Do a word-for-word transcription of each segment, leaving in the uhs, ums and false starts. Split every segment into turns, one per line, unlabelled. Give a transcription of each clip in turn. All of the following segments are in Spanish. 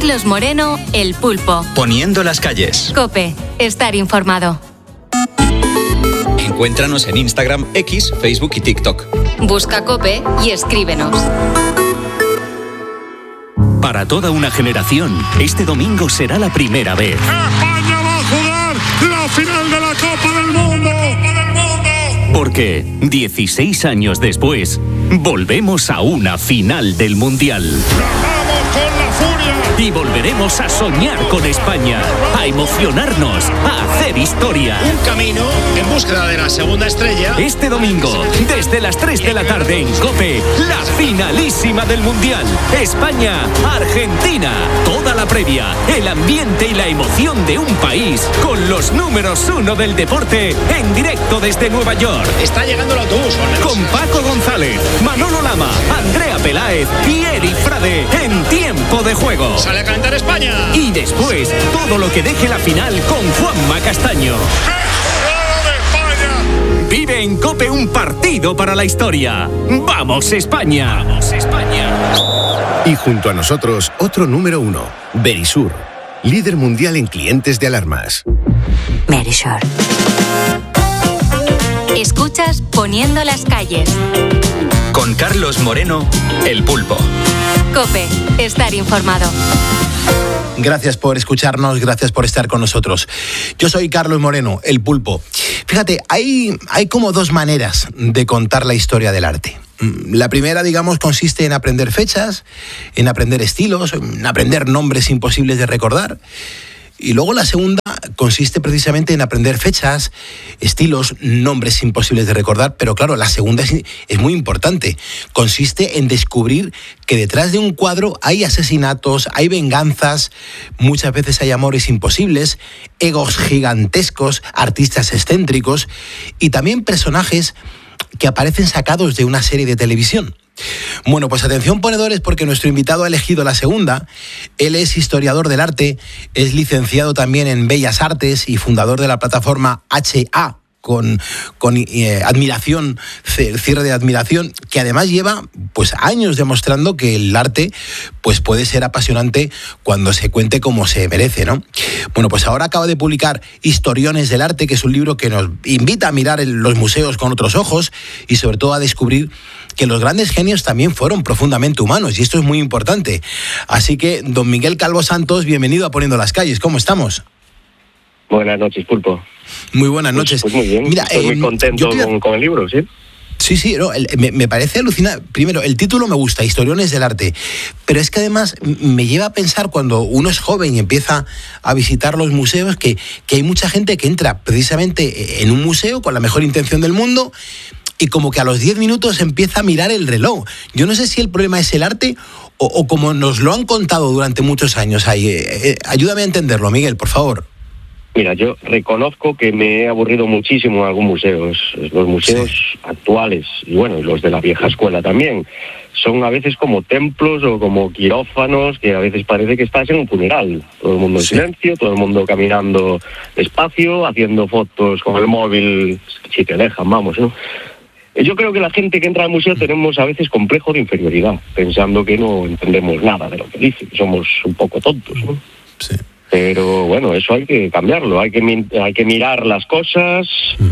Carlos Moreno, El Pulpo.
Poniendo las calles.
COPE. Estar informado.
Encuéntranos en Instagram, X, Facebook y TikTok.
Busca COPE y escríbenos.
Para toda una generación, este domingo será la primera vez.
España va a jugar la final de la Copa del Mundo.
Porque dieciséis años después, volvemos a una final del Mundial.
¡Vamos con la furia!
Y volveremos a soñar con España, a emocionarnos, a hacer historia.
Un camino en búsqueda de la segunda estrella.
Este domingo, desde las tres de la tarde en COPE, la finalísima del Mundial. España-Argentina. Toda la previa, el ambiente y la emoción de un país con los números uno del deporte en directo desde Nueva York.
Está llegando el autobús.
Con Paco González, Manolo Lama, Andrea Peláez y Eric Frade en Tiempo de Juego.
Sale a cantar España.
Y después, todo lo que deje la final con Juanma Castaño. Vive en COPE un partido para la historia. ¡Vamos, España! ¡Vamos, España!
Y junto a nosotros, otro número uno, Verisur, líder mundial en clientes de alarmas.
Verisur. Escuchas Poniendo las calles.
Con Carlos Moreno, El Pulpo.
COPE. Estar informado.
Gracias por escucharnos, gracias por estar con nosotros. Yo soy Carlos Moreno, El Pulpo. Fíjate, hay, hay como dos maneras de contar la historia del arte. La primera, digamos, consiste en aprender fechas, en aprender estilos, en aprender nombres imposibles de recordar. Y luego la segunda consiste precisamente en aprender fechas, estilos, nombres imposibles de recordar, pero claro, la segunda es, es muy importante. Consiste en descubrir que detrás de un cuadro hay asesinatos, hay venganzas, muchas veces hay amores imposibles, egos gigantescos, artistas excéntricos y también personajes que aparecen sacados de una serie de televisión. Bueno, pues atención ponedores, porque nuestro invitado ha elegido la segunda. Él es historiador del arte, es licenciado también en Bellas Artes y fundador de la plataforma H A, con, con eh, admiración, cierre de admiración, que además lleva pues años demostrando que el arte pues puede ser apasionante cuando se cuente como se merece, ¿no? Bueno, pues ahora acaba de publicar Historiones del Arte, que es un libro que nos invita a mirar en los museos con otros ojos y sobre todo a descubrir que los grandes genios también fueron profundamente humanos, y esto es muy importante. Así que, don Miguel Calvo Santos, bienvenido a Poniendo las calles. ¿Cómo estamos?
Buenas noches, Pulpo.
Muy buenas noches.
Pues, pues muy bien,
Mira,
estoy
eh,
muy contento
te...
con, con el libro, ¿sí?
Sí, sí, no, el, me, me parece alucinante. Primero, el título me gusta, Historiones del Arte, pero es que además me lleva a pensar, cuando uno es joven y empieza a visitar los museos, que, que hay mucha gente que entra precisamente en un museo con la mejor intención del mundo y como que a los diez minutos empieza a mirar el reloj. Yo no sé si el problema es el arte o, o como nos lo han contado durante muchos años ahí. Eh, eh, ayúdame a entenderlo, Miguel, por favor.
Mira, yo reconozco que me he aburrido muchísimo en algunos museos. Los museos sí. actuales, y bueno, y los de la vieja escuela también, son a veces como templos o como quirófanos que a veces parece que estás en un funeral. Todo el mundo en sí. silencio, todo el mundo caminando despacio, haciendo fotos con el móvil, si te dejan, vamos, ¿no? Yo creo que la gente que entra al museo tenemos a veces complejo de inferioridad, pensando que no entendemos nada de lo que dicen, somos un poco tontos, ¿no?
Sí.
Pero bueno, eso hay que cambiarlo, hay que hay que mirar las cosas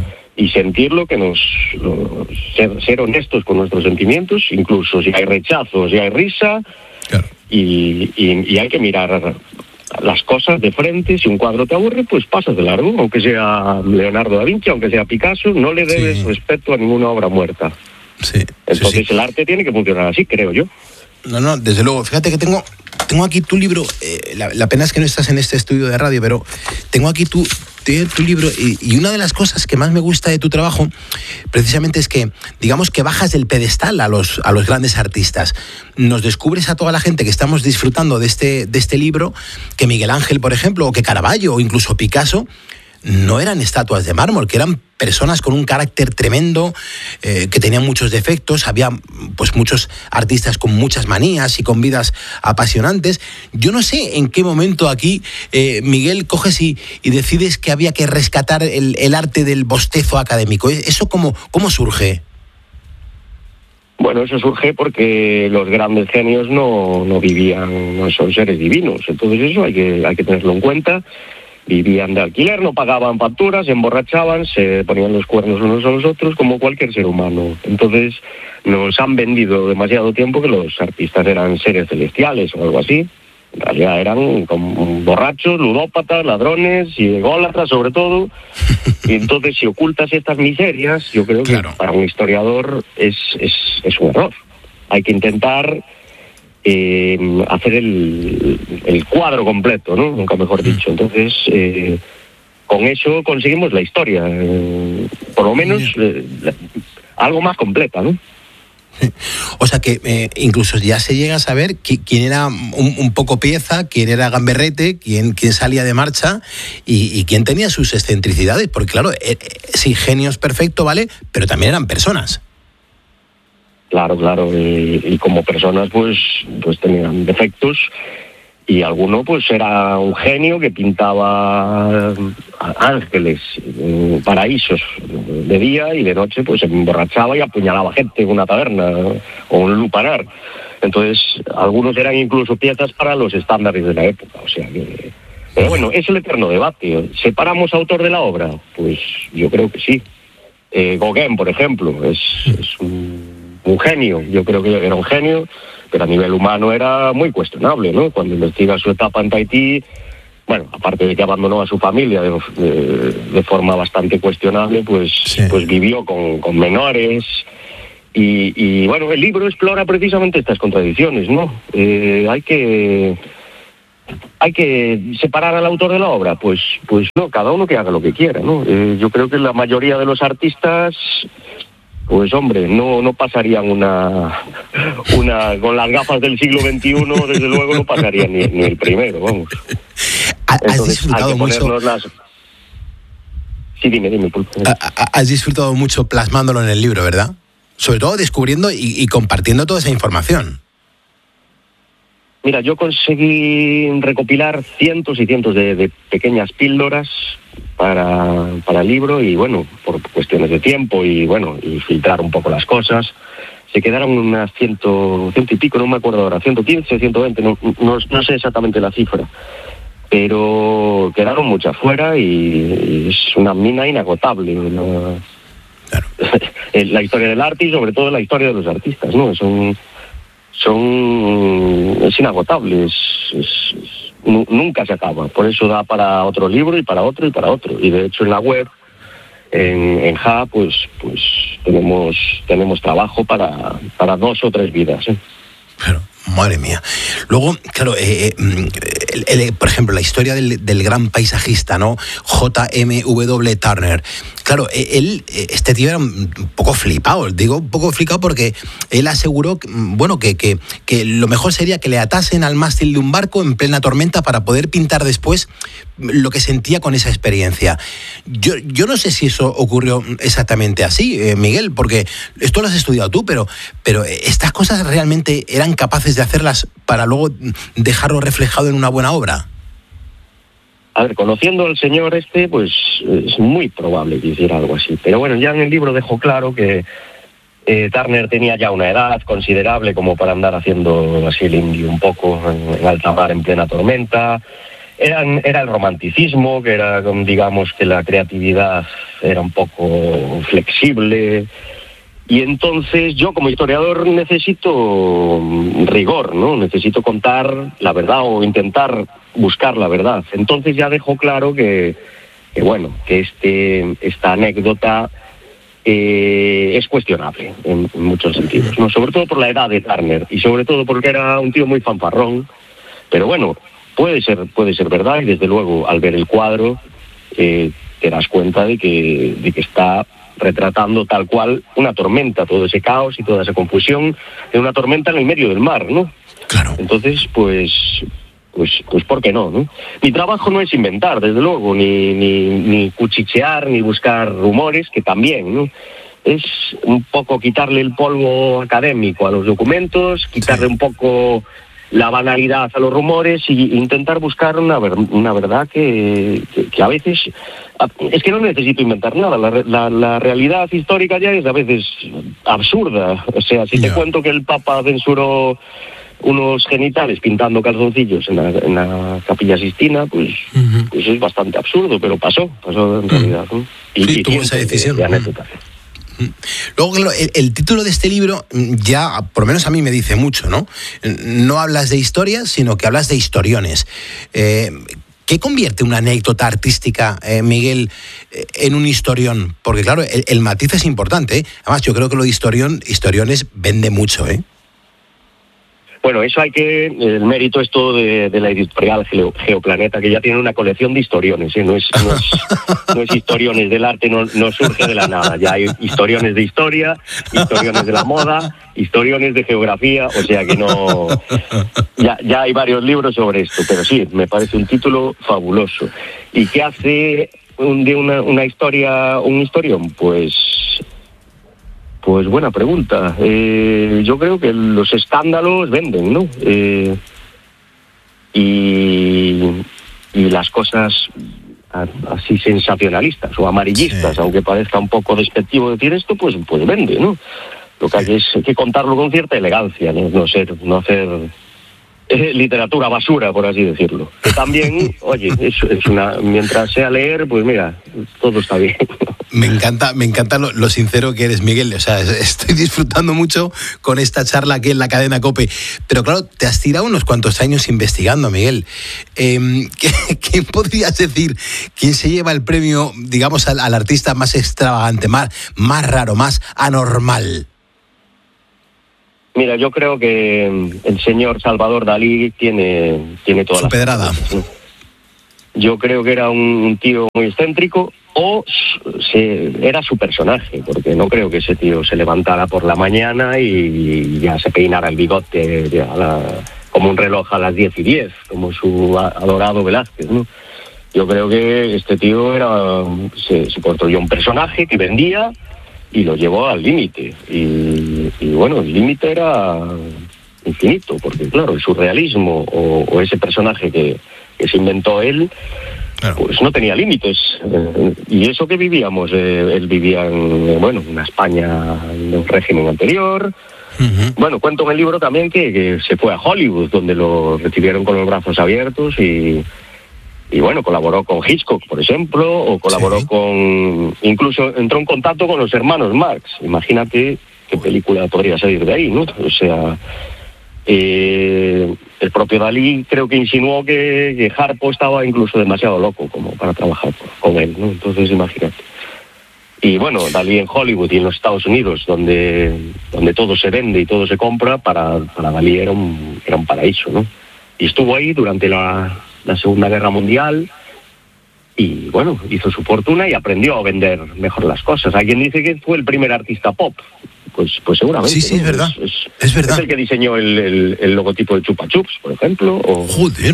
y sentir lo que nos... Lo, ser, ser honestos con nuestros sentimientos, incluso si hay rechazo, si hay risa, claro. y, y, y hay que mirar las cosas de frente. Si un cuadro te aburre, pues pasas de largo, aunque sea Leonardo da Vinci, aunque sea Picasso, no le debes sí. respeto a ninguna obra muerta.
Sí,
Entonces
sí, sí.
el arte tiene que funcionar así, creo yo.
No, no, desde luego. Fíjate que tengo, tengo aquí tu libro, eh, la, la pena es que no estás en este estudio de radio, pero tengo aquí tu, tu libro y, y una de las cosas que más me gusta de tu trabajo precisamente es que, digamos que bajas del pedestal a los, a los grandes artistas. Nos descubres a toda la gente que estamos disfrutando de este, de este libro, que Miguel Ángel, por ejemplo, o que Caravaggio o incluso Picasso no eran estatuas de mármol, que eran personas con un carácter tremendo, eh, que tenían muchos defectos. Había pues muchos artistas con muchas manías y con vidas apasionantes. Yo no sé en qué momento aquí, eh, Miguel, coges y, y decides que había que rescatar el, el arte del bostezo académico. ¿Eso cómo, cómo surge?
Bueno, eso surge porque los grandes genios no, no vivían, no son seres divinos. Entonces eso hay que, hay que tenerlo en cuenta. Vivían de alquiler, no pagaban facturas, se emborrachaban, se ponían los cuernos unos a los otros, como cualquier ser humano. Entonces nos han vendido demasiado tiempo que los artistas eran seres celestiales o algo así. En realidad eran como borrachos, ludópatas, ladrones y ególatras sobre todo. Y entonces si ocultas estas miserias, yo creo claro. que para un historiador es, es, es un error. Hay que intentar eh, hacer el, el cuadro completo, ¿no? Nunca mejor dicho. Entonces, eh, con eso conseguimos la historia. Eh, por lo menos eh, algo más completa, ¿no?
O sea que eh, incluso ya se llega a saber qui- quién era un, un poco pieza, quién era gamberrete, quién, quién salía de marcha y, y quién tenía sus excentricidades, porque claro, eh, sí, genios perfecto, ¿vale? Pero también eran personas.
Claro, claro, y, y como personas pues, pues tenían defectos y alguno pues era un genio que pintaba ángeles, paraísos de día y de noche pues se emborrachaba y apuñalaba gente en una taberna o en un lupanar. Entonces algunos eran incluso piezas para los estándares de la época, o sea que... Pero bueno, es el eterno debate. ¿Separamos autor de la obra? Pues yo creo que sí. Eh, Gauguin, por ejemplo, es, es un, un genio, yo creo que era un genio, pero a nivel humano era muy cuestionable, ¿no? Cuando investiga su etapa en Tahití, bueno, aparte de que abandonó a su familia de, de, de forma bastante cuestionable, pues, sí. pues vivió con, con menores y, y, bueno, el libro explora precisamente estas contradicciones, ¿no? Eh, hay que... ¿Hay que separar al autor de la obra? Pues pues no, cada uno que haga lo que quiera, ¿no? Eh, yo creo que la mayoría de los artistas... Pues hombre, no no pasarían una una con las gafas del siglo veintiuno, desde luego no pasarían ni, ni el primero, vamos.
Entonces, has disfrutado mucho.
Las... Sí, dime, dime.
Has disfrutado mucho plasmándolo en el libro, ¿verdad? Sobre todo descubriendo y, y compartiendo toda esa información.
Mira, yo conseguí recopilar cientos y cientos de, de pequeñas píldoras para, para el libro y, bueno, por cuestiones de tiempo y, bueno, y filtrar un poco las cosas, se quedaron unas ciento, ciento y pico, no me acuerdo ahora, ciento quince, ciento veinte, no, no, no sé exactamente la cifra, pero quedaron muchas fuera y, y es una mina inagotable. Una, claro. La historia del arte y sobre todo la historia de los artistas, ¿no? Son... son es inagotable, es, es, es, nunca se acaba, por eso da para otro libro y para otro y para otro, y de hecho en la web, en, en J A, pues pues tenemos tenemos trabajo para, para dos o tres vidas, ¿eh?
Claro, madre mía. Luego, claro, eh, el, el, por ejemplo, la historia del, del gran paisajista, ¿no? J M W Turner. Claro, él, este tío era un poco flipado, digo un poco flipado porque él aseguró, bueno, que, que, que lo mejor sería que le atasen al mástil de un barco en plena tormenta para poder pintar después lo que sentía con esa experiencia. Yo, yo no sé si eso ocurrió exactamente así, eh, Miguel, porque esto lo has estudiado tú, pero, pero estas cosas realmente eran capaces de hacerlas para luego dejarlo reflejado en una buena obra.
A ver, conociendo al señor este, pues es muy probable que hiciera algo así. Pero bueno, ya en el libro dejó claro que eh, Turner tenía ya una edad considerable como para andar haciendo así el indio un poco en, en alta mar en plena tormenta. Eran, era el romanticismo, que era, digamos, que la creatividad era un poco flexible. Y entonces yo como historiador necesito rigor, ¿no? Necesito contar la verdad o intentar buscar la verdad. Entonces ya dejó claro que, que bueno, que este esta anécdota eh, es cuestionable en, en muchos sentidos, ¿no? Sobre todo por la edad de Turner y sobre todo porque era un tío muy fanfarrón. Pero bueno, puede ser puede ser verdad y desde luego al ver el cuadro eh, te das cuenta de que de que está retratando tal cual una tormenta, todo ese caos y toda esa confusión de una tormenta en el medio del mar, ¿no?
Claro.
Entonces, pues, pues, pues, ¿por qué no, no? Mi trabajo no es inventar, desde luego, ni, ni, ni cuchichear, ni buscar rumores, que también, ¿no? Es un poco quitarle el polvo académico a los documentos, quitarle sí. un poco la banalidad a los rumores y intentar buscar una, ver, una verdad que, que, que a veces... Es que no necesito inventar nada, la, la, la realidad histórica ya es a veces absurda. O sea, si te yeah. cuento que el Papa censuró unos genitales pintando calzoncillos en la, en la Capilla Sistina, pues, uh-huh. pues es bastante absurdo, pero pasó, pasó en realidad, ¿no? Y,
sí,
y
tuvo esa decisión.
De, de anécdotas.
Luego, el, el título de este libro ya, por lo menos a mí me dice mucho, ¿no? No hablas de historias, sino que hablas de historiones. Eh, ¿Qué convierte una anécdota artística, eh, Miguel, eh, en un historión? Porque, claro, el, el matiz es importante, ¿eh? Además, yo creo que lo de historión, historiones vende mucho, ¿eh?
Bueno, eso hay que... El mérito es todo de, de la editorial Geo, Geoplaneta, que ya tiene una colección de historiones, ¿eh? No es, no es, no es historiones del arte, no, no surge de la nada. Ya hay historiones de historia, historiones de la moda, historiones de geografía, o sea que no... Ya, ya hay varios libros sobre esto, pero sí, me parece un título fabuloso. ¿Y qué hace un, de una, una historia, un historión? Pues... Pues buena pregunta. Eh, yo creo que los escándalos venden, ¿no? Eh, y, y las cosas a, así sensacionalistas o amarillistas, sí. aunque parezca un poco despectivo decir esto, pues, pues vende, ¿no? Lo que hay es que contarlo con cierta elegancia, ¿no? No ser, no hacer eh, literatura basura, por así decirlo. Que también, oye, es, es una, mientras sea leer, pues mira, todo está bien.
Me encanta, me encanta lo, lo sincero que eres, Miguel. O sea, estoy disfrutando mucho con esta charla aquí en la cadena COPE. Pero claro, te has tirado unos cuantos años investigando, Miguel. Eh, ¿Quién podrías decir quién se lleva el premio, digamos, al, al artista más extravagante, más, más raro, más anormal?
Mira, yo creo que el señor Salvador Dalí tiene, tiene toda
su pedrada.
Cosas, ¿no? Yo creo que era un tío muy excéntrico o se, era su personaje, porque no creo que ese tío se levantara por la mañana y ya se peinara el bigote de a la, como un reloj a las diez y diez, como su adorado Velázquez, ¿no? Yo creo que este tío era se, se construyó un personaje que vendía y lo llevó al límite. Y, y bueno, el límite era infinito, porque claro, el surrealismo o, o ese personaje que que se inventó él, claro. pues no tenía límites. Eh, y eso que vivíamos, eh, él vivía en, bueno, en una España de un régimen anterior. Uh-huh. Bueno, cuento en el libro también que, que se fue a Hollywood, donde lo recibieron con los brazos abiertos y, y bueno, colaboró con Hitchcock, por ejemplo, o colaboró sí. con... Incluso entró en contacto con los hermanos Marx. Imagínate qué película podría salir de ahí, ¿no? O sea... Eh, el propio Dalí creo que insinuó que, que Harpo estaba incluso demasiado loco como para trabajar con él, ¿no? Entonces imagínate. Y bueno, Dalí en Hollywood y en los Estados Unidos, donde donde todo se vende y todo se compra, para, para Dalí era un, era un paraíso, ¿no? Y estuvo ahí durante la, la Segunda Guerra Mundial y bueno, hizo su fortuna y aprendió a vender mejor las cosas. Hay quien dice que fue el primer artista pop. Pues, pues seguramente.
Sí, sí,
¿no?
es verdad.
Es, es,
es verdad.
Es el que diseñó el, el, el logotipo de Chupa Chups, por ejemplo. O...
Joder.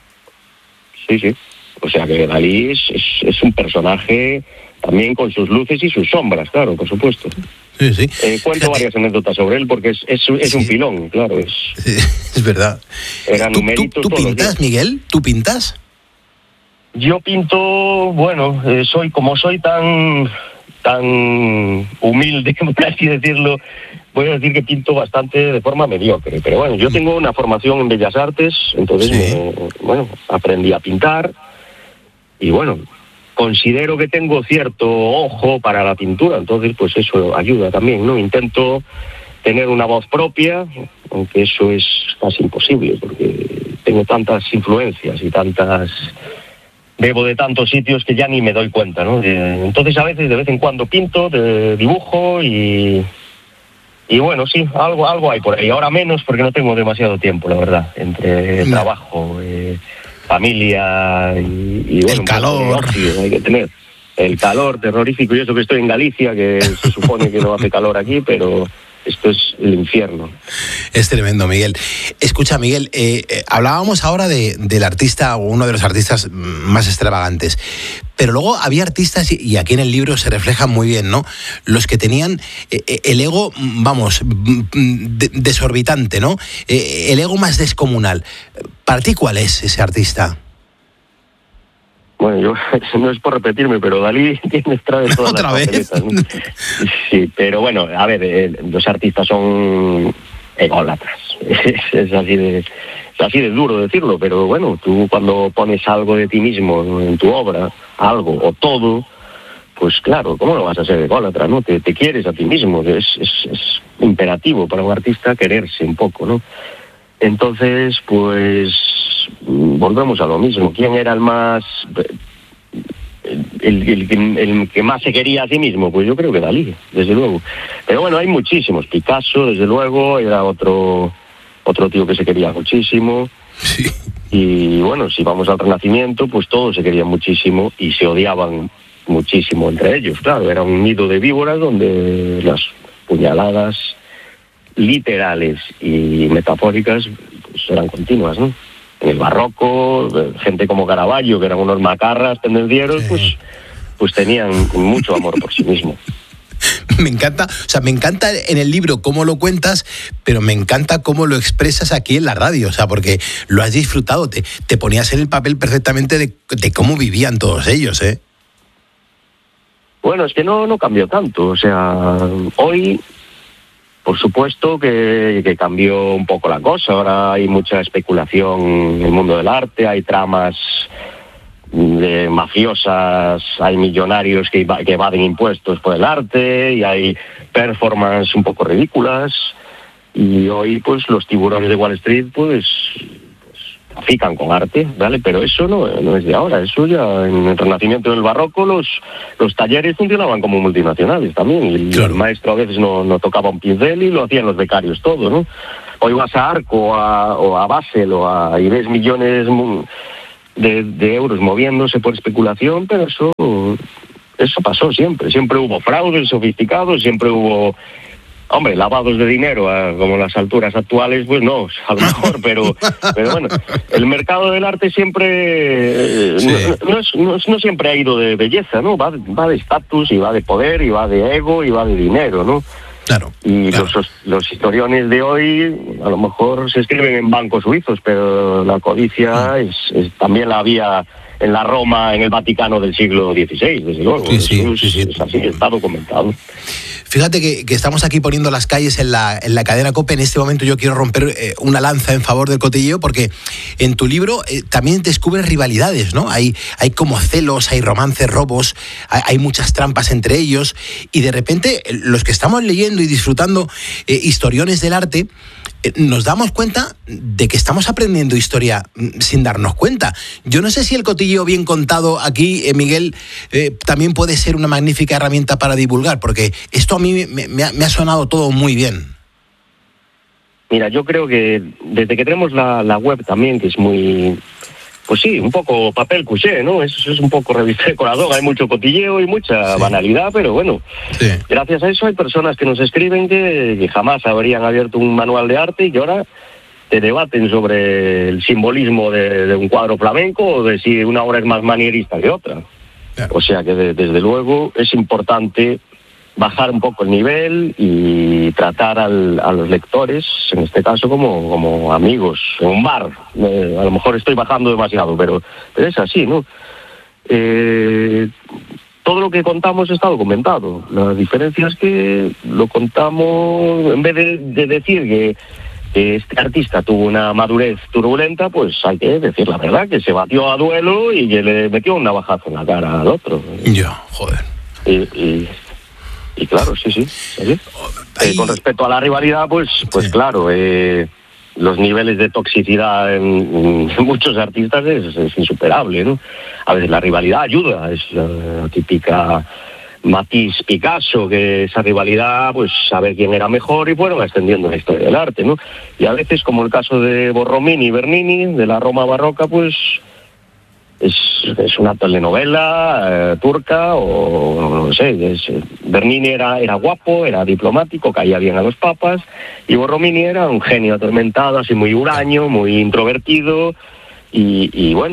Sí, sí. O sea que Dalí es, es, es un personaje también con sus luces y sus sombras, claro, por supuesto.
Sí, sí.
Eh, cuento Fíjate. varias anécdotas sobre él porque es, es, es sí. un filón, claro. Es,
sí, es verdad.
Eran
¿Tú,
méritos
tú, tú pintas, Miguel? ¿Tú pintas?
Yo pinto, bueno, eh, soy como soy tan... tan humilde, por así decirlo, voy a decir que pinto bastante de forma mediocre, pero bueno, yo tengo una formación en Bellas Artes, entonces, sí. me, bueno, aprendí a pintar y bueno, considero que tengo cierto ojo para la pintura, entonces pues eso ayuda también, ¿no? Intento tener una voz propia, aunque eso es casi imposible, porque tengo tantas influencias y tantas... Bebo de tantos sitios que ya ni me doy cuenta, ¿no? Entonces a veces, de vez en cuando pinto, de dibujo y... Y bueno, sí, algo algo hay por ahí. Ahora menos porque no tengo demasiado tiempo, la verdad. Entre no. trabajo, eh, familia y, y bueno...
El calor.
Ocio, hay que tener. El calor terrorífico y eso que estoy en Galicia, que se supone que no hace calor aquí, pero... Esto es el infierno.
Es tremendo, Miguel. Escucha, Miguel, eh, eh, hablábamos ahora de, del artista, o uno de los artistas más extravagantes, pero luego había artistas, y aquí en el libro se refleja muy bien, ¿no? Los que tenían el ego, vamos, desorbitante, ¿no? El ego más descomunal. ¿Para ti cuál es ese artista?
Bueno, yo no es por repetirme, pero Dalí tiene trae todas
¿Otra
las
vez?
papeletas, ¿no? Sí, pero bueno, a ver, eh, los artistas son ególatras. Es, es así de es así de duro decirlo, pero bueno, tú cuando pones algo de ti mismo en tu obra, algo o todo, pues claro, ¿cómo no vas a ser ególatra, no? Te, te quieres a ti mismo, es, es, es imperativo para un artista quererse un poco, ¿no? Entonces, pues volvemos a lo mismo. ¿Quién era el más el, el, el, el que más se quería a sí mismo? Pues yo creo que Dalí, desde luego. Pero bueno, hay muchísimos. Picasso, desde luego, era otro otro tío que se quería muchísimo.
Sí.
Y bueno, si vamos al Renacimiento, pues todos se querían muchísimo y se odiaban muchísimo entre ellos. Claro, era un nido de víboras donde las puñaladas literales y metafóricas pues eran continuas, ¿no? En el barroco, gente como Caravaggio, que eran unos macarras tendencieros, sí. pues, pues tenían mucho amor por sí mismo.
Me encanta, o sea, me encanta en el libro cómo lo cuentas, pero me encanta cómo lo expresas aquí en la radio, o sea, porque lo has disfrutado, te, te ponías en el papel perfectamente de, de cómo vivían todos ellos, ¿eh?
Bueno, es que no, no cambió tanto, o sea, hoy... Por supuesto que, que cambió un poco la cosa. Ahora hay mucha especulación en el mundo del arte, hay tramas de mafiosas, hay millonarios que, que evaden impuestos por el arte y hay performances un poco ridículas. Y hoy, pues, los tiburones de Wall Street, pues, pues trafican con arte, ¿vale? Pero eso no, no es de ahora. Eso ya en el Renacimiento y en el Barroco los, los talleres funcionaban como multinacionales también. Y claro. El maestro a veces no, no tocaba un pincel y lo hacían los becarios todo, ¿no? Hoy vas a Arco a, o a Basel o a, y ves millones de, de euros moviéndose por especulación, pero eso, eso pasó siempre. Siempre hubo fraudes sofisticados, siempre hubo... Hombre, lavados de dinero, a, como las alturas actuales, pues no, a lo mejor, pero pero bueno, el mercado del arte siempre, eh, sí. no, no, es, no, no siempre ha ido de belleza, ¿no? Va, va de estatus y va de poder y va de ego y va de dinero, ¿no?
Claro.
Y
claro.
Los, los historiones de hoy a lo mejor se escriben en bancos suizos, pero la codicia mm. es, es también la había en la Roma, en el Vaticano del siglo dieciséis, desde luego.
Sí, sí,
es,
sí, sí.
Es así, está documentado.
Fíjate que, que estamos aquí poniendo las calles en la, en la cadena COPE. En este momento yo quiero romper eh, una lanza en favor del cotilleo, porque en tu libro eh, también descubres rivalidades, ¿no? Hay, hay como celos, hay romances, robos, hay, hay muchas trampas entre ellos, y de repente los que estamos leyendo y disfrutando eh, historiones del arte, eh, nos damos cuenta de que estamos aprendiendo historia sin darnos cuenta. Yo no sé si el cotilleo bien contado aquí, eh, Miguel, eh, también puede ser una magnífica herramienta para divulgar, porque esto a mí me, me, ha, me ha sonado todo muy bien.
Mira, yo creo que desde que tenemos la, la web también, que es muy, pues sí, un poco papel couché, ¿no? Eso es un poco revista de corazón, hay mucho cotilleo y mucha sí. banalidad, pero bueno, sí. gracias a eso hay personas que nos escriben que, que jamás habrían abierto un manual de arte y que ahora te debaten sobre el simbolismo de, de un cuadro flamenco o de si una obra es más manierista que otra. Claro. O sea que de, desde luego es importante bajar un poco el nivel y tratar al, a los lectores, en este caso, como, como amigos, en un bar. Eh, a lo mejor estoy bajando demasiado, pero, pero es así, ¿no? Eh, todo lo que contamos está documentado. La diferencia es que lo contamos, en vez de, de decir que, que este artista tuvo una madurez turbulenta, pues hay que decir la verdad, que se batió a duelo y que le metió un navajazo en la cara al otro.
Ya, joder.
Y... y Y claro, sí, sí. ¿sí? Eh, con respecto a la rivalidad, pues, pues sí. claro, eh, los niveles de toxicidad en, en muchos artistas es, es insuperable, ¿no? A veces la rivalidad ayuda, es la típica Matisse Picasso, que esa rivalidad, pues saber quién era mejor y fueron extendiendo la historia del arte, ¿no? Y a veces, como el caso de Borromini y Bernini, de la Roma barroca, pues... Es, es una telenovela eh, turca o no sé, es, Bernini era, era guapo, era diplomático, caía bien a los papas, y Borromini era un genio atormentado, así muy huraño, muy introvertido, y, y bueno,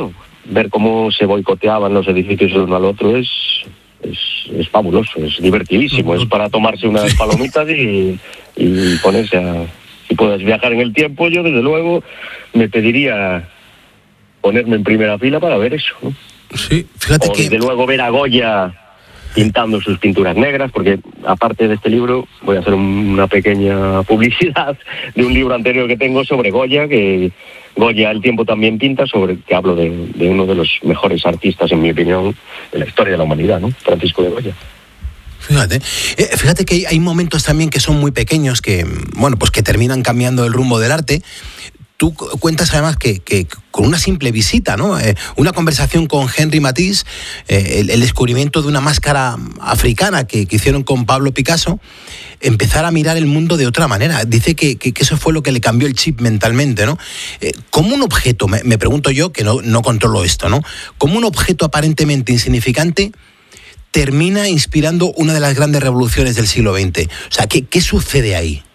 ver cómo se boicoteaban los edificios el uno al otro es, es, es fabuloso, es divertidísimo, es para tomarse unas palomitas y, y ponerse a... Si puedes viajar en el tiempo, yo desde luego me pediría ponerme en primera fila para ver eso, ¿no?
Sí, fíjate
o
que...
desde luego ver a Goya pintando sus pinturas negras, porque aparte de este libro voy a hacer una pequeña publicidad de un libro anterior que tengo sobre Goya, que Goya El tiempo también pinta, sobre que hablo de, de uno de los mejores artistas, en mi opinión, de la historia de la humanidad, ¿no? Francisco de Goya.
Fíjate, eh, fíjate que hay, hay momentos también que son muy pequeños que, bueno, pues que terminan cambiando el rumbo del arte. Tú cuentas además que, que con una simple visita, ¿no? Eh, una conversación con Henri Matisse, eh, el, el descubrimiento de una máscara africana que, que hicieron con Pablo Picasso, empezar a mirar el mundo de otra manera. Dice que, que, que eso fue lo que le cambió el chip mentalmente, ¿no? Eh, ¿Cómo un objeto, me, me pregunto yo, que no, no controlo esto, ¿no? ¿Cómo un objeto aparentemente insignificante termina inspirando una de las grandes revoluciones del siglo veinte? O sea, ¿qué, qué sucede ahí?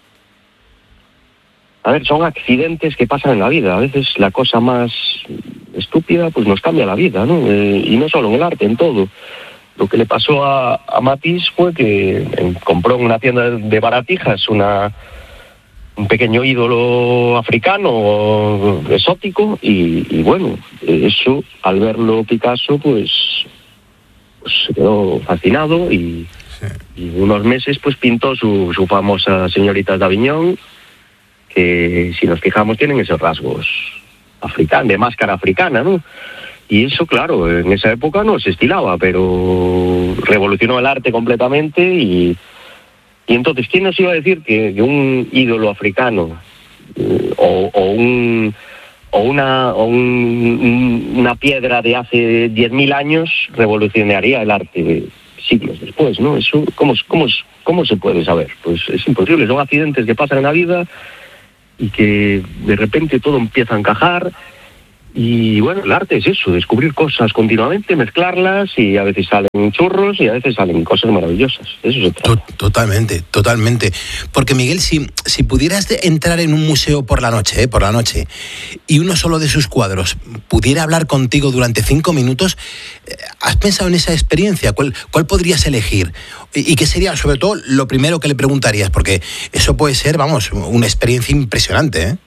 A ver, son accidentes que pasan en la vida. A veces la cosa más estúpida pues nos cambia la vida, ¿no? Eh, y no solo en el arte, en todo. Lo que le pasó a, a Matisse fue que eh, compró en una tienda de baratijas una, un pequeño ídolo africano, exótico, y, y bueno, eso, al verlo Picasso, pues, pues se quedó fascinado y, sí. y unos meses pues pintó su, su famosa Señoritas d'Avignon, que si nos fijamos tienen esos rasgos africanos, de máscara africana, ¿no? Y eso, claro, en esa época no se estilaba, pero revolucionó el arte completamente y, y entonces, ¿quién nos iba a decir que, que un ídolo africano eh, o, o un o una o un, una piedra de hace diez mil años revolucionaría el arte siglos después, ¿no? Eso, ¿cómo, cómo, cómo se puede saber? Pues es imposible, son accidentes que pasan en la vida y que de repente todo empieza a encajar. Y bueno, el arte es eso, descubrir cosas continuamente, mezclarlas, y a veces salen churros y a veces salen cosas maravillosas. Eso se trata.
Totalmente, totalmente. Porque Miguel, si, si pudieras entrar en un museo por la noche, ¿eh? por la noche, y uno solo de sus cuadros pudiera hablar contigo durante cinco minutos, ¿has pensado en esa experiencia? ¿Cuál, cuál podrías elegir? ¿Y, y qué sería, sobre todo, lo primero que le preguntarías? Porque eso puede ser, vamos, una experiencia impresionante, ¿eh?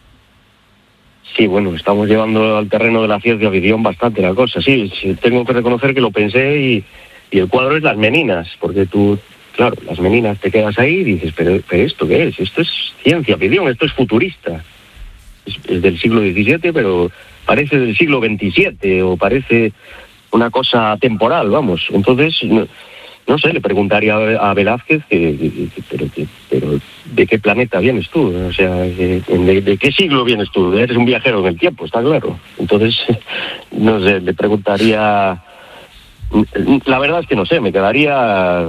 Sí, bueno, estamos llevando al terreno de la ciencia ficción bastante la cosa. Sí, sí, tengo que reconocer que lo pensé y, y el cuadro es Las Meninas, porque tú, claro, Las Meninas te quedas ahí y dices, pero, pero ¿esto qué es? Esto es ciencia ficción, esto es futurista. Es, es del siglo diecisiete, pero parece del siglo veintisiete o parece una cosa temporal, vamos. Entonces, no, no sé, le preguntaría a Velázquez, que, que, que, pero, que, pero ¿de qué planeta vienes tú? O sea, ¿de, de, de qué siglo vienes tú? Eres un viajero en el tiempo, está claro. Entonces, no sé, le preguntaría... La verdad es que no sé, me quedaría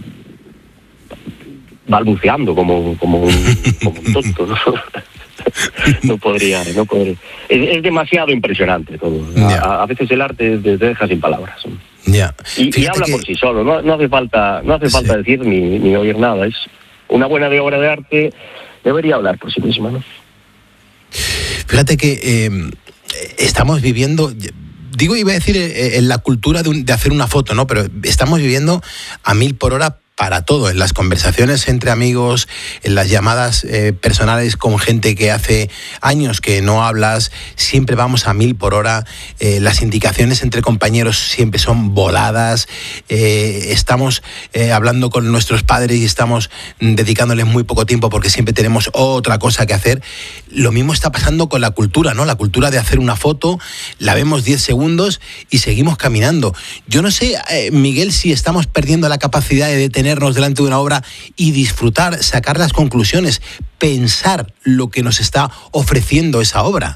balbuceando como, como, un, como un tonto, ¿no? No podría, no podría. Es, es demasiado impresionante todo. A, a veces el arte te deja sin palabras.
Yeah.
Y, y habla que... por sí solo, no, no hace falta, no hace falta sí. decir ni, ni oír nada. Es una buena obra de arte, debería hablar por sí misma, ¿no?
Fíjate que eh, estamos viviendo, digo, iba a decir eh, en la cultura de, un, de hacer una foto, ¿no? Pero estamos viviendo a mil por hora para todo, en las conversaciones entre amigos, en las llamadas eh, personales con gente que hace años que no hablas, siempre vamos a mil por hora, eh, las indicaciones entre compañeros siempre son voladas, eh, estamos eh, hablando con nuestros padres y estamos dedicándoles muy poco tiempo porque siempre tenemos otra cosa que hacer. Lo mismo está pasando con la cultura, ¿no? La cultura de hacer una foto, la vemos diez segundos y seguimos caminando. Yo no sé, eh, Miguel, si estamos perdiendo la capacidad de detenernos delante de una obra y disfrutar, sacar las conclusiones, pensar lo que nos está ofreciendo esa obra.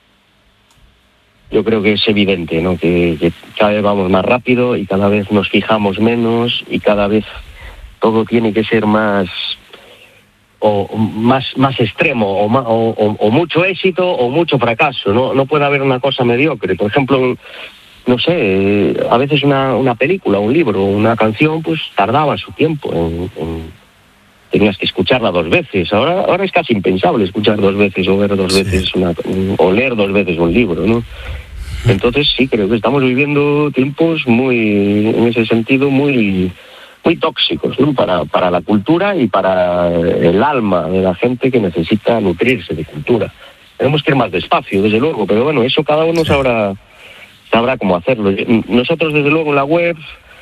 Yo creo que es evidente, ¿no? Que, que cada vez vamos más rápido y cada vez nos fijamos menos y cada vez todo tiene que ser más o más más extremo o, o, o mucho éxito o mucho fracaso. No, no puede haber una cosa mediocre. Por ejemplo, no sé, a veces una, una película, un libro, una canción, pues tardaba su tiempo. En, en, tenías que escucharla dos veces. Ahora ahora es casi impensable escuchar dos veces o ver dos sí. veces una, o leer dos veces un libro, ¿no? Entonces sí, creo que estamos viviendo tiempos muy, en ese sentido, muy muy tóxicos, ¿no? Para, para la cultura y para el alma de la gente que necesita nutrirse de cultura. Tenemos que ir más despacio, desde luego, pero bueno, eso cada uno sabrá, sabrá cómo hacerlo. Nosotros, desde luego, en la web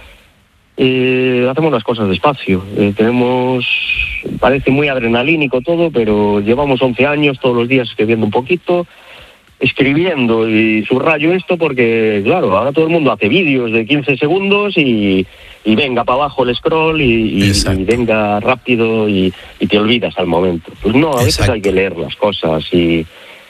eh, hacemos las cosas despacio. Eh, tenemos, parece muy adrenalínico todo, pero llevamos once años todos los días escribiendo un poquito, escribiendo, y subrayo esto porque, claro, ahora todo el mundo hace vídeos de quince segundos y, y venga para abajo el scroll y, y, y venga rápido y, y te olvidas al momento. Pues no, a veces Exacto. hay que leer las cosas y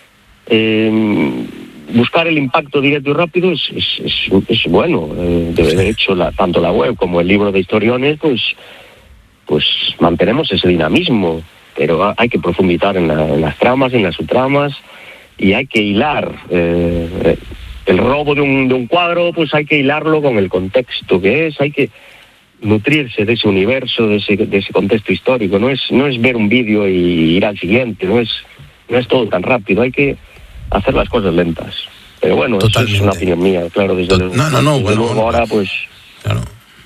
eh, buscar el impacto directo y rápido es, es, es, es bueno. Eh, de, de hecho, la, tanto la web como el libro de historiones, pues, pues mantenemos ese dinamismo, pero hay que profundizar en, la, en las tramas, en las subtramas, y hay que hilar eh, el robo de un, de un cuadro, pues hay que hilarlo con el contexto que es, hay que nutrirse de ese universo, de ese, de ese contexto histórico. No es, no es ver un vídeo y ir al siguiente, no es, no es todo tan rápido, hay que hacer las cosas lentas. Pero bueno, Totalmente. Eso es una opinión mía, claro, desde, Tot- no, no, no, desde bueno, luego bueno, ahora pues... Claro.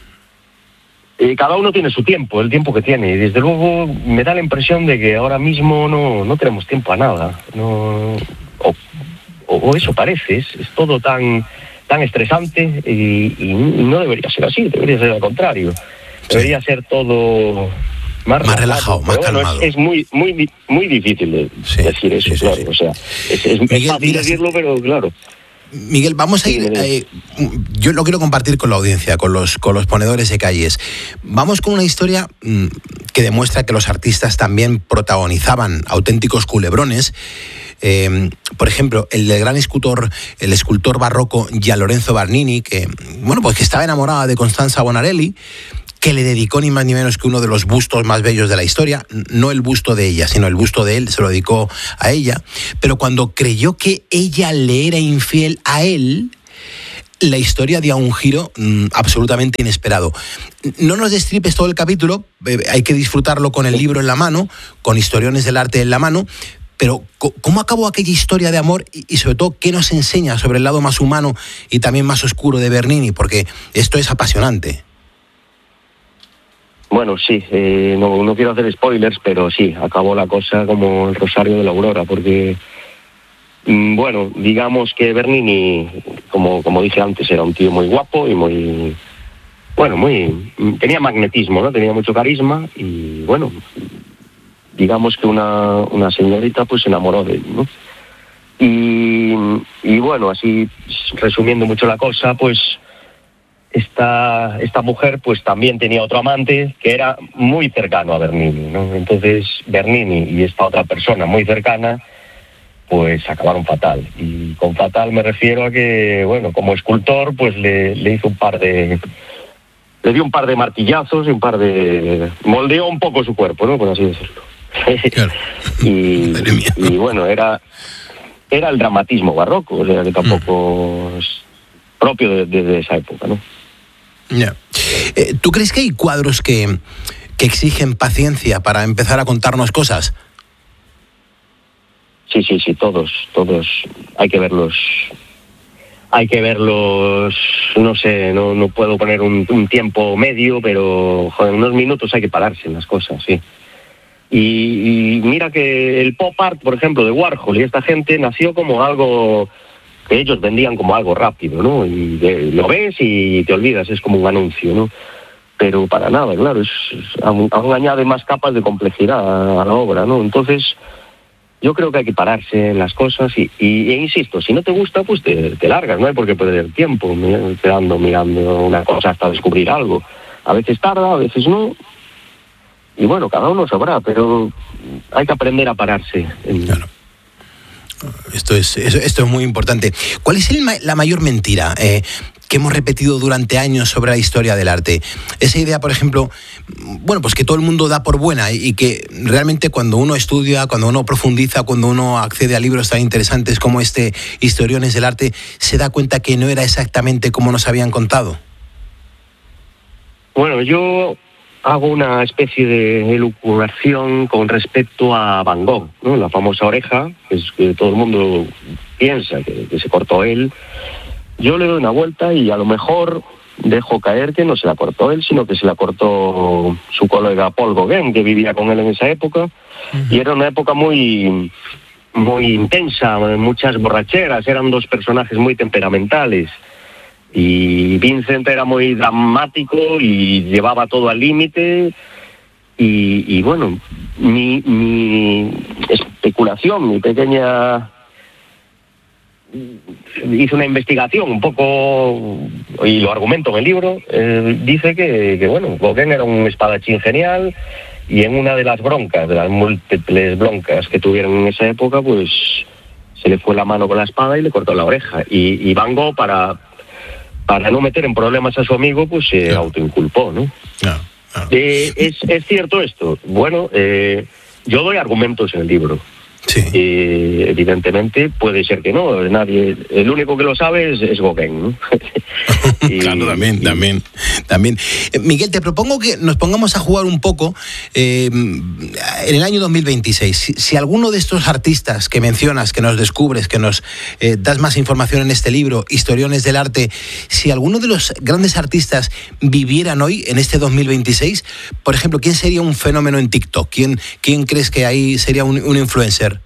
Eh, cada uno tiene su tiempo, el tiempo que tiene, y desde luego me da la impresión de que ahora mismo no, no tenemos tiempo a nada, no, o, o eso parece, es, es todo tan, tan estresante y, y no debería ser así, debería ser al contrario, debería sí. ser todo más,
más relajado, más
bueno,
calmado.
Es, es muy, muy, muy difícil de sí, decir eso, sí, sí, claro, sí. o sea, es, es, Miguel, es fácil mira, decirlo, pero claro.
Miguel, vamos a ir, eh, yo lo quiero compartir con la audiencia, con los, con los ponedores de calles. Vamos con una historia mmm, que demuestra que los artistas también protagonizaban auténticos culebrones. Eh, por ejemplo, el del gran escultor, el escultor barroco Gian Lorenzo Bernini, que, bueno, pues que estaba enamorada de Constanza Bonarelli, que le dedicó ni más ni menos que uno de los bustos más bellos de la historia, no el busto de ella, sino el busto de él, se lo dedicó a ella, pero cuando creyó que ella le era infiel a él, la historia dio un giro mmm, absolutamente inesperado. No nos destripes todo el capítulo, eh, hay que disfrutarlo con el libro en la mano, con Historiones del Arte en la mano, pero ¿cómo acabó aquella historia de amor y, y sobre todo qué nos enseña sobre el lado más humano y también más oscuro de Bernini? Porque esto es apasionante.
Bueno, sí, eh, no, no quiero hacer spoilers, pero sí, acabó la cosa como el Rosario de la Aurora, porque, mm, bueno, digamos que Bernini, como, como dije antes, era un tío muy guapo y muy, bueno, muy, tenía magnetismo, ¿no? Tenía mucho carisma y, bueno, digamos que una, una señorita pues se enamoró de él, ¿no? Y, y bueno, así, resumiendo mucho la cosa, pues... Esta, esta mujer pues también tenía otro amante que era muy cercano a Bernini, ¿no? Entonces Bernini y esta otra persona muy cercana pues acabaron fatal. Y con fatal me refiero a que, bueno, como escultor pues le, le hizo un par de... Le dio un par de martillazos y un par de... moldeó un poco su cuerpo, ¿no? Por así decirlo. Claro. y, y bueno, era, era el dramatismo barroco, o sea que tampoco es propio de, de, de esa época, ¿no?
Yeah. Eh, ¿Tú crees que hay cuadros que, que exigen paciencia para empezar a contarnos cosas?
Sí, sí, sí, todos, todos. Hay que verlos, hay que verlos, no sé, no, no puedo poner un, un tiempo medio, pero joder, unos minutos hay que pararse en las cosas, sí. Y, y mira que el pop art, por ejemplo, de Warhol y esta gente nació como algo... que ellos vendían como algo rápido, ¿no? Y de, lo ves y te olvidas, es como un anuncio, ¿no? Pero para nada, claro, es, es, aún, aún añade más capas de complejidad a, a la obra, ¿no? Entonces, yo creo que hay que pararse en las cosas y, y e insisto, si no te gusta, pues te, te largas, no hay por qué perder tiempo quedando mirando una cosa hasta descubrir algo. A veces tarda, a veces no, y bueno, cada uno sabrá, pero hay que aprender a pararse. En,
claro. Esto es, esto es muy importante. ¿Cuál es el, la mayor mentira eh, que hemos repetido durante años sobre la historia del arte? Esa idea, por ejemplo, bueno, pues que todo el mundo da por buena y que realmente cuando uno estudia, cuando uno profundiza, cuando uno accede a libros tan interesantes como este Historiones del Arte, se da cuenta que no era exactamente como nos habían contado.
Bueno, yo hago una especie de elucubración con respecto a Van Gogh, ¿no? La famosa oreja, que, es, que todo el mundo piensa que, que se cortó él. Yo le doy una vuelta y a lo mejor dejo caer que no se la cortó él, sino que se la cortó su colega Paul Gauguin, que vivía con él en esa época. Uh-huh. Y era una época muy, muy intensa, muchas borracheras, eran dos personajes muy temperamentales. Y Vincent era muy dramático y llevaba todo al límite. Y, y bueno, mi, mi especulación, mi pequeña... hice una investigación un poco, y lo argumento en el libro, eh, dice que, que bueno, Gauguin era un espadachín genial, y en una de las broncas, de las múltiples broncas que tuvieron en esa época, pues se le fue la mano con la espada y le cortó la oreja. Y, y Van Gogh, para, para no meter en problemas a su amigo, pues se claro. autoinculpó, ¿no? Claro, claro. Eh, ¿es, ¿Es cierto esto? Bueno, eh, yo doy argumentos en el libro. Sí. Y evidentemente puede ser que no, nadie, el único que lo sabe es, es Gauguin, ¿no?
y, claro, también, y... también, también. Eh, Miguel, te propongo que nos pongamos a jugar un poco eh, en el año dos mil veintiséis. Si, si alguno de estos artistas que mencionas, que nos descubres, que nos eh, das más información en este libro, Historiones del Arte, si alguno de los grandes artistas vivieran hoy, en este dos mil veintiséis, por ejemplo, ¿quién sería un fenómeno en TikTok? ¿Quién, quién crees que ahí sería un, un influencer?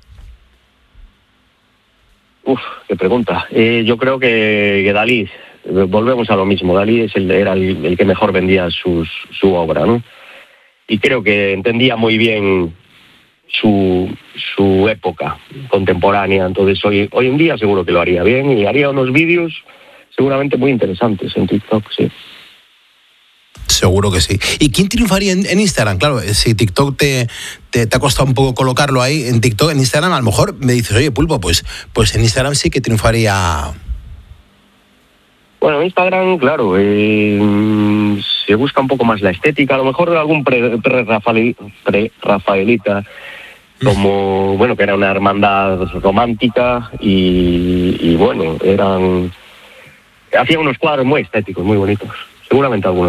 Uf, qué pregunta. Eh, yo creo que, que Dalí, volvemos a lo mismo, Dalí es el, era el, el que mejor vendía sus, su obra, ¿no? Y creo que entendía muy bien su, su época contemporánea, entonces hoy, hoy en día seguro que lo haría bien y haría unos vídeos seguramente muy interesantes en TikTok, sí.
Seguro que sí. ¿Y quién triunfaría en, en Instagram? Claro, si TikTok te, te, te ha costado un poco colocarlo ahí, en TikTok, en Instagram, a lo mejor me dices, oye, Pulpo, pues, pues en Instagram sí que triunfaría.
Bueno, en Instagram, claro, eh, se busca un poco más la estética, a lo mejor algún pre-rafaelita, pre como, bueno, que era una hermandad romántica y, y bueno, eran... hacían unos cuadros muy estéticos, muy bonitos. Seguramente algunos.